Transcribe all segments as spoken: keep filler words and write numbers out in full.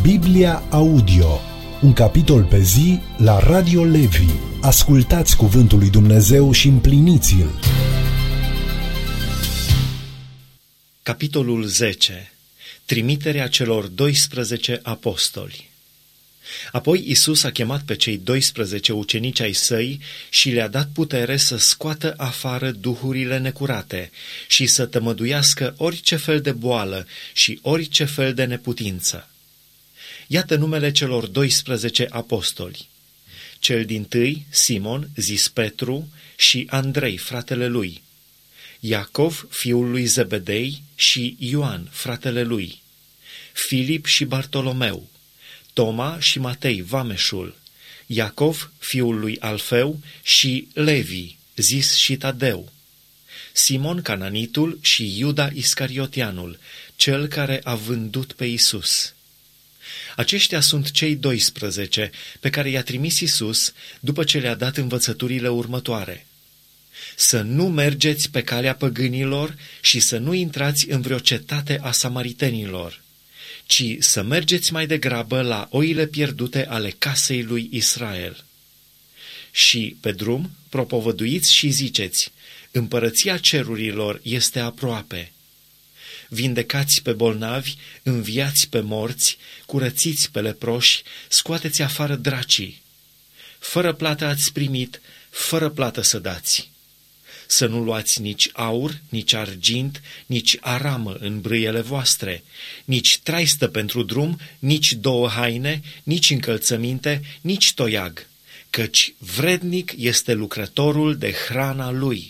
Biblia Audio, un capitol pe zi la Radio Levi. Ascultați cuvântul lui Dumnezeu și împliniți-l. Capitolul zece. Trimiterea celor doisprezece apostoli. Apoi Iisus a chemat pe cei doisprezece ucenici ai săi și le-a dat putere să scoată afară duhurile necurate și să tămăduiască orice fel de boală și orice fel de neputință. Iată numele celor doisprezece apostoli. Cel dintâi, Simon, zis Petru, și Andrei, fratele lui, Iacov, fiul lui Zebedei, și Ioan, fratele lui, Filip și Bartolomeu, Toma și Matei, vameșul, Iacov, fiul lui Alfeu, și Levi, zis și Tadeu, Simon Cananitul și Iuda Iscariotianul, cel care a vândut pe Iisus. Aceștia sunt cei doisprezece pe care i-a trimis Iisus după ce le-a dat învățăturile următoare: să nu mergeți pe calea păgânilor și să nu intrați în vreo cetate a samaritenilor, ci să mergeți mai degrabă la oile pierdute ale casei lui Israel. Și pe drum propovăduiți și ziceți: împărăția cerurilor este aproape. Vindecați pe bolnavi, înviați pe morți, curățiți pe leproși, scoateți afară dracii. Fără plată ați primit, fără plată să dați. Să nu luați nici aur, nici argint, nici aramă în brâiele voastre, nici traistă pentru drum, nici două haine, nici încălțăminte, nici toiag, căci vrednic este lucrătorul de hrana lui.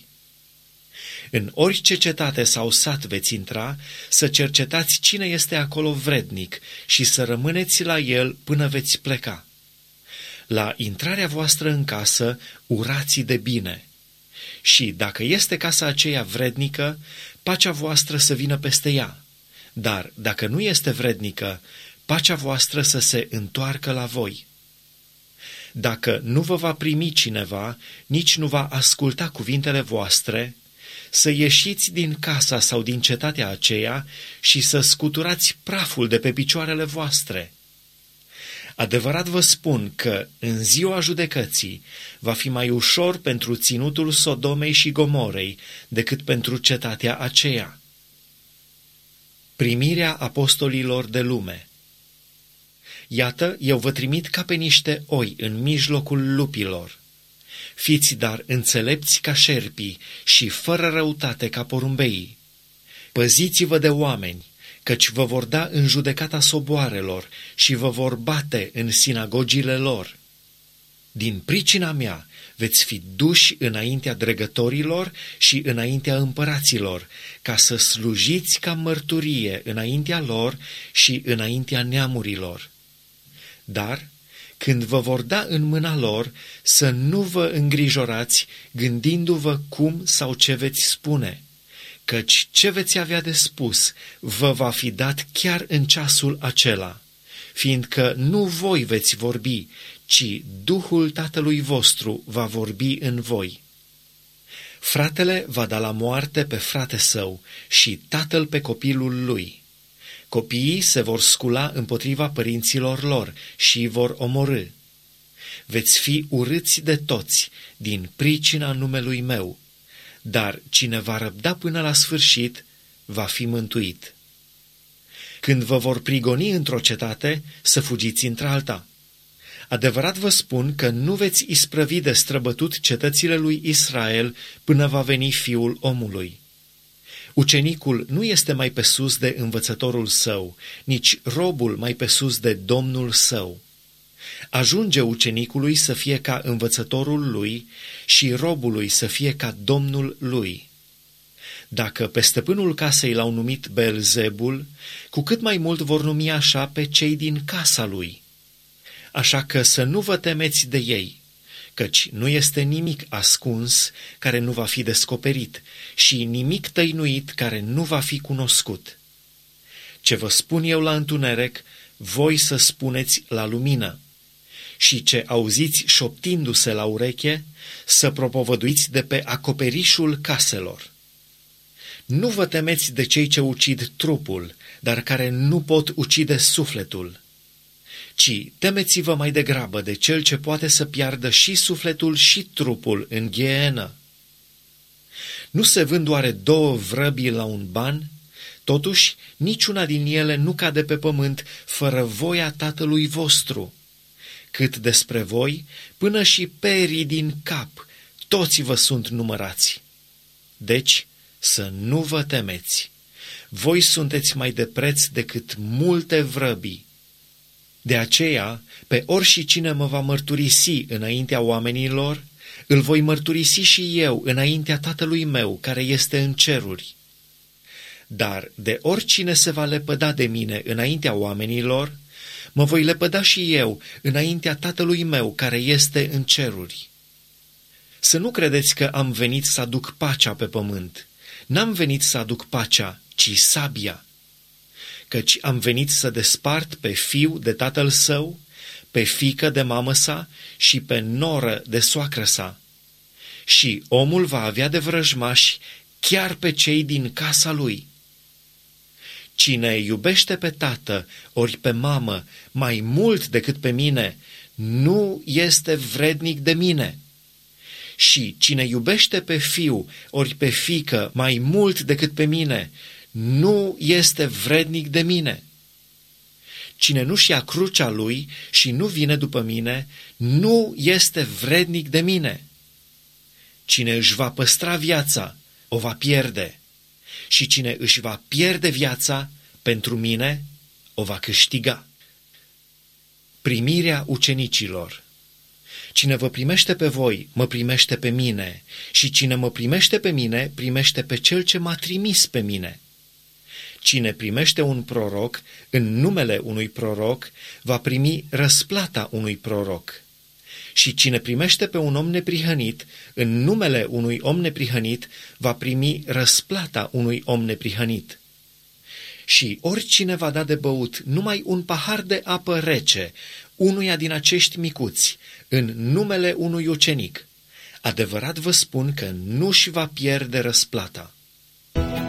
În orice cetate sau sat veți intra, să cercetați cine este acolo vrednic și să rămâneți la el până veți pleca. La intrarea voastră în casă, urați de bine. Și dacă este casa aceea vrednică, pacea voastră să vină peste ea. Dar dacă nu este vrednică, pacea voastră să se întoarcă la voi. Dacă nu vă va primi cineva, nici nu va asculta cuvintele voastre, să ieșiți din casa sau din cetatea aceea și să scuturați praful de pe picioarele voastre. Adevărat vă spun că în ziua judecății va fi mai ușor pentru ținutul Sodomei și Gomorei decât pentru cetatea aceea. Primirea apostolilor de lume. Iată, eu vă trimit ca pe niște oi în mijlocul lupilor. Fiți dar înțelepți ca șerpii și fără răutate ca porumbeii. Păziți-vă de oameni, căci vă vor da în judecata soboarelor și vă vor bate în sinagogile lor. Din pricina mea veți fi duși înaintea dregătorilor și înaintea împăraților, ca să slujiți ca mărturie înaintea lor și înaintea neamurilor. Dar când vă vor da în mâna lor, să nu vă îngrijorați gândindu-vă cum sau ce veți spune, căci ce veți avea de spus vă va fi dat chiar în ceasul acela, fiindcă nu voi veți vorbi, ci Duhul Tatălui vostru va vorbi în voi. Fratele va da la moarte pe frate său și tatăl pe copilul lui. Copiii se vor scula împotriva părinților lor și vor omorî. Veți fi urâți de toți din pricina numelui meu, dar cine va răbda până la sfârșit va fi mântuit. Când vă vor prigoni într-o cetate, să fugiți într-alta. Adevărat vă spun că nu veți isprăvi de străbătut cetățile lui Israel până va veni Fiul omului. Ucenicul nu este mai pe sus de învățătorul său, nici robul mai pe sus de domnul său. Ajunge ucenicului să fie ca învățătorul lui și robului să fie ca domnul lui. Dacă pe stăpânul casei l-au numit Beelzebul, cu cât mai mult vor numi așa pe cei din casa lui. Așa că să nu vă temeți de ei, căci nu este nimic ascuns care nu va fi descoperit și nimic tăinuit care nu va fi cunoscut. Ce vă spun eu la întuneric, voi să spuneți la lumină, și ce auziți șoptindu-se la ureche, să propovăduiți de pe acoperișul caselor. Nu vă temeți de cei ce ucid trupul, dar care nu pot ucide sufletul. ci temeți-vă mai degrabă de cel ce poate să piardă și sufletul și trupul în ghienă. Nu se vând oare două vrăbii la un ban? Totuși, niciuna din ele nu cade pe pământ fără voia Tatălui vostru. Cât despre voi, până și perii din cap, toți vă sunt numărați. Deci, să nu vă temeți. Voi sunteți mai de preț decât multe vrăbii. De aceea, pe oricine mă va mărturisi înaintea oamenilor, îl voi mărturisi și eu înaintea Tatălui meu care este în ceruri. Dar de oricine se va lepăda de mine înaintea oamenilor, mă voi lepăda și eu înaintea Tatălui meu care este în ceruri. Să nu credeți că am venit să aduc pacea pe pământ. N-am venit să aduc pacea, ci sabia. Căci am venit să despart pe fiu de tatăl său, pe fiică de mamă sa și pe noră de soacră sa. Și omul va avea de vrăjmași chiar pe cei din casa lui. Cine iubește pe tată ori pe mamă mai mult decât pe mine, nu este vrednic de mine. Și cine iubește pe fiu ori pe fiică mai mult decât pe mine, nu este vrednic de mine. Cine nu-și ia crucea lui și nu vine după mine, nu este vrednic de mine. Cine își va păstra viața, o va pierde. Și cine își va pierde viața, pentru mine, o va câștiga. Primirea ucenicilor. Cine vă primește pe voi, mă primește pe mine, și cine mă primește pe mine, primește pe cel ce m-a trimis pe mine. Cine primește un proroc în numele unui proroc, va primi răsplata unui proroc. Și cine primește pe un om neprihănit, în numele unui om neprihănit, va primi răsplata unui om neprihănit. Și oricine va da de băut numai un pahar de apă rece, unuia din acești micuți, în numele unui ucenic, adevărat vă spun că nu-și va pierde răsplata.